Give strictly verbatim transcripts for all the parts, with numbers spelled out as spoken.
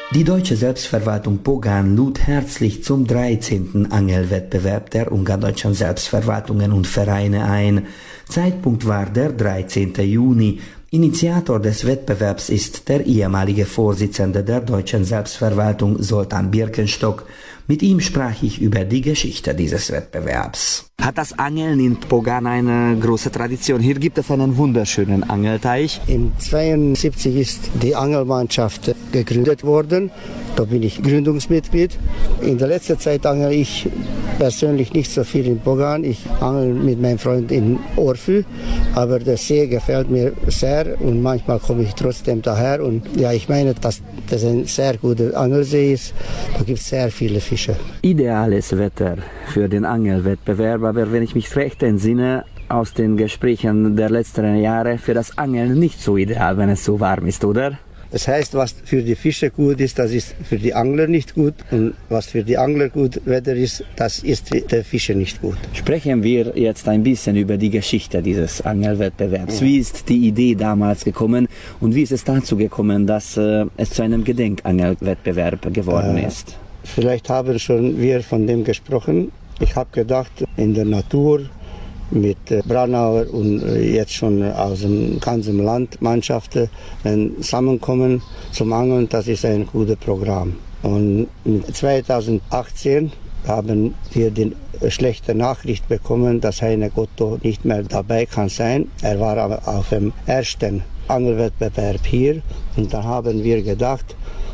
Die deutsche Selbstverwaltung Pogan lud herzlich zum dreizehnten Angelwettbewerb der ungardeutschen Selbstverwaltungen und Vereine ein. Zeitpunkt war der dreizehnte Juni. Initiator des Wettbewerbs ist der ehemalige Vorsitzende der deutschen Selbstverwaltung Zoltán Birkenstock. Mit ihm sprach ich über die Geschichte dieses Wettbewerbs. Hat das Angeln in Pogan eine große Tradition? Hier gibt es einen wunderschönen Angelteich. In zweiundsiebzig ist die Angelmannschaft gegründet worden. Da bin ich Gründungsmitglied. In der letzten Zeit angel ich persönlich nicht so viel in Pogan. Ich angel mit meinem Freund in Orfü, aber der See gefällt mir sehr und manchmal komme ich trotzdem daher. Und ja, ich meine, dass das ein sehr guter Angelsee ist. Da gibt es sehr viele Fische. Ideales Wetter für den Angelwettbewerb, aber wenn ich mich recht entsinne, aus den Gesprächen der letzten Jahre, für das Angeln nicht so ideal, wenn es so warm ist, oder? Das heißt, was für die Fische gut ist, das ist für die Angler nicht gut. Und was für die Angler gut Wetter ist, das ist für die Fische nicht gut. Sprechen wir jetzt ein bisschen über die Geschichte dieses Angelwettbewerbs. Wie ist die Idee damals gekommen und wie ist es dazu gekommen, dass äh, es zu einem Gedenkangelwettbewerb geworden äh, ist? Vielleicht haben schon wir von dem gesprochen. Ich habe gedacht, in der Natur mit Braunauer und jetzt schon aus dem ganzen Land Mannschaften zusammenkommen zum Angeln, das ist ein gutes Programm. Und zweitausendachtzehn haben wir die schlechte Nachricht bekommen, dass Heine Gotto nicht mehr dabei kann sein. Er war aber auf dem ersten Angelwettbewerb hier und da haben wir gedacht,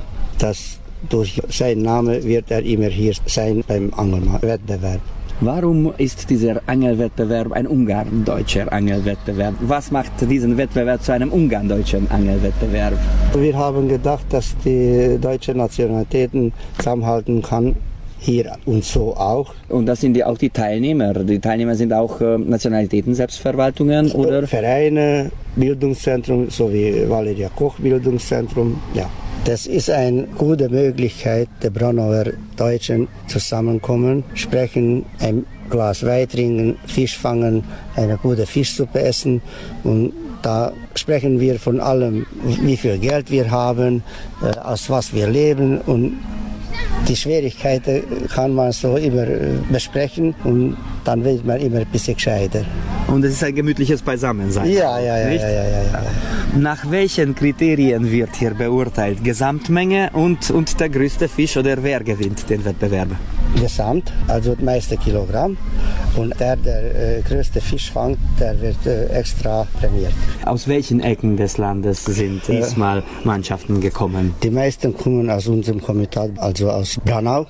dass durch seinen Namen wird er immer hier sein beim Angelwettbewerb. Warum ist dieser Angelwettbewerb ein ungarn-deutscher Angelwettbewerb? Was macht diesen Wettbewerb zu einem ungarn-deutschen Angelwettbewerb? Wir haben gedacht, dass die deutsche Nationalitäten zusammenhalten kann, hier und so auch. Und das sind ja auch die Teilnehmer. Die Teilnehmer sind auch äh, Nationalitäten, Selbstverwaltungen oder? Vereine, Bildungszentrum, so wie Valeria Koch Bildungszentrum, ja. Das ist eine gute Möglichkeit, die Braunauer Deutschen zusammenkommen, sprechen, ein Glas Wein trinken, Fisch fangen, eine gute Fischsuppe essen. Und da sprechen wir von allem, wie viel Geld wir haben, äh, aus was wir leben. Und die Schwierigkeiten kann man so immer besprechen und dann wird man immer ein bisschen gescheiter. Und es ist ein gemütliches Beisammensein. Ja, ja, ja, ja, ja, ja, ja. Nach welchen Kriterien wird hier beurteilt? Gesamtmenge und, und der größte Fisch oder wer gewinnt den Wettbewerb? Gesamt, also das meiste Kilogramm. Und der, der äh, größte Fisch fängt, der wird äh, extra prämiert. Aus welchen Ecken des Landes sind diesmal Mannschaften gekommen? Die meisten kommen aus unserem Komitat, also aus Braunau.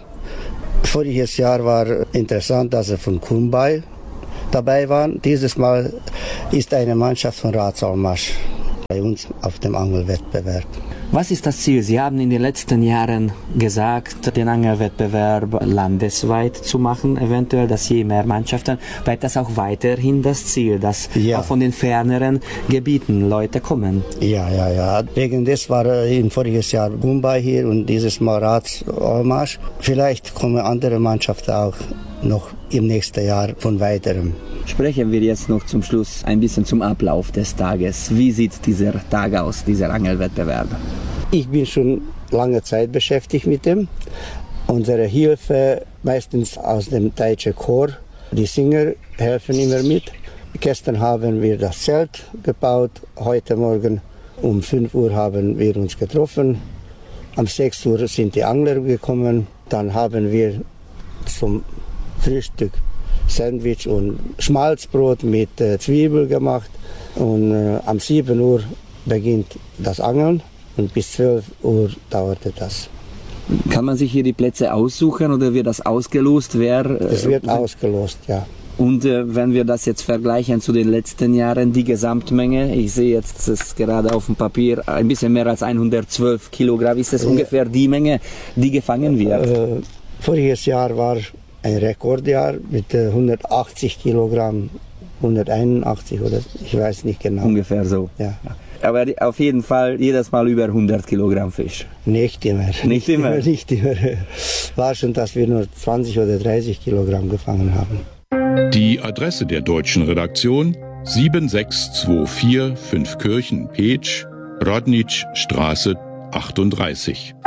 Voriges Jahr war interessant, dass sie von Kumbay dabei waren. Dieses Mal ist eine Mannschaft von Ratsalmasch bei uns auf dem Angelwettbewerb. Was ist das Ziel? Sie haben in den letzten Jahren gesagt, den Angelwettbewerb landesweit zu machen, eventuell, dass je mehr Mannschaften. Bleibt das auch weiterhin das Ziel, dass ja. auch von den ferneren Gebieten Leute kommen? Ja, ja, ja. Wegen des war im voriges Jahr Kumbay hier und dieses Mal Ratsalmasch. Vielleicht kommen andere Mannschaften auch noch im nächsten Jahr von weiterem. Sprechen wir jetzt noch zum Schluss ein bisschen zum Ablauf des Tages. Wie sieht dieser Tag aus, dieser Angelwettbewerb? Ich bin schon lange Zeit beschäftigt mit dem. Unsere Hilfe meistens aus dem deutschen Chor. Die Sänger helfen immer mit. Gestern haben wir das Zelt gebaut. Heute Morgen um fünf Uhr haben wir uns getroffen. Um sechs Uhr sind die Angler gekommen. Dann haben wir zum Frühstück Sandwich und Schmalzbrot mit äh, Zwiebel gemacht. Und äh, um sieben Uhr beginnt das Angeln und bis zwölf Uhr dauerte das. Kann man sich hier die Plätze aussuchen oder wird das ausgelost? Wer, es wird äh, ausgelost, ja. Und äh, wenn wir das jetzt vergleichen zu den letzten Jahren, die Gesamtmenge, ich sehe jetzt das gerade auf dem Papier, ein bisschen mehr als hundertzwölf Kilogramm, ist das ja ungefähr die Menge, die gefangen wird? Äh, voriges Jahr war ein Rekordjahr mit hundertachtzig Kilogramm, hunderteinundachtzig oder ich weiß nicht genau. Ungefähr so. Ja. Aber auf jeden Fall jedes Mal über hundert Kilogramm Fisch. Nicht immer. Nicht immer? Nicht immer. War schon, dass wir nur zwanzig oder dreißig Kilogramm gefangen haben. Die Adresse der deutschen Redaktion sieben sechs zwei vier Fünfkirchen, Pécs, Rodnitz Straße achtunddreißig.